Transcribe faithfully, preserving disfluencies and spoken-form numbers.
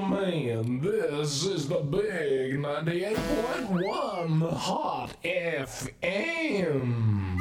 gentlemen, this is the big ninety-eight point one Hot F M.